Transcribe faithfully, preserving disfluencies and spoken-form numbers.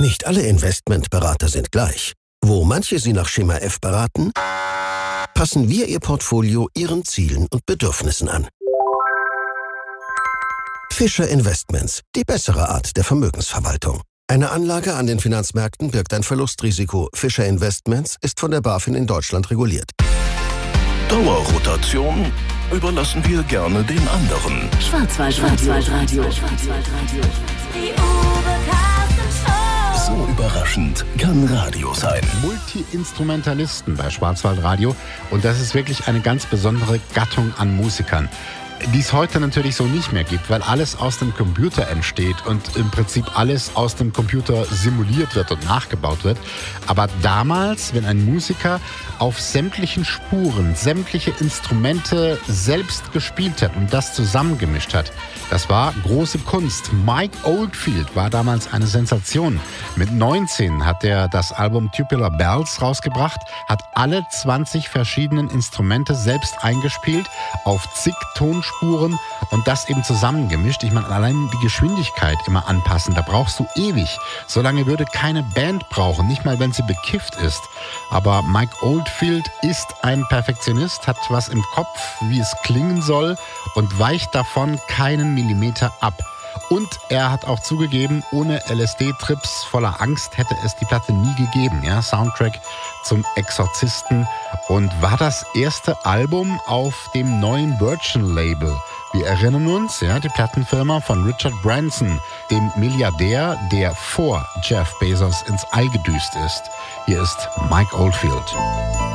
Nicht alle Investmentberater sind gleich. Wo manche Sie nach Schema F beraten, passen wir Ihr Portfolio Ihren Zielen und Bedürfnissen an. Fischer Investments, die bessere Art der Vermögensverwaltung. Eine Anlage an den Finanzmärkten birgt ein Verlustrisiko. Fischer Investments ist von der BaFin in Deutschland reguliert. Dauerrotation überlassen wir gerne den anderen. Schwarzwaldradio. Die Uwe Carsten Show. So überraschend kann Radio sein. Multi-Instrumentalisten bei Schwarzwaldradio. Und das ist wirklich eine ganz besondere Gattung an Musikern, die es heute natürlich so nicht mehr gibt, weil alles aus dem Computer entsteht und im Prinzip alles aus dem Computer simuliert wird und nachgebaut wird. Aber damals, wenn ein Musiker auf sämtlichen Spuren, sämtliche Instrumente selbst gespielt hat und das zusammengemischt hat, das war große Kunst. Mike Oldfield war damals eine Sensation. Mit neunzehn hat er das Album Tubular Bells rausgebracht, hat alle zwanzig verschiedenen Instrumente selbst eingespielt, auf zig Tonspuren und das eben zusammengemischt. Ich meine, allein die Geschwindigkeit immer anpassen, da brauchst du ewig. So lange würde keine Band brauchen, nicht mal wenn sie bekifft ist. Aber Mike Oldfield ist ein Perfektionist, hat was im Kopf, wie es klingen soll und weicht davon keinen Millimeter ab. Und er hat auch zugegeben, ohne L S D-Trips voller Angst hätte es die Platte nie gegeben. Ja, Soundtrack zum Exorzisten und war das erste Album auf dem neuen Virgin-Label. Wir erinnern uns, ja, die Plattenfirma von Richard Branson, dem Milliardär, der vor Jeff Bezos ins All gedüst ist. Hier ist Mike Oldfield.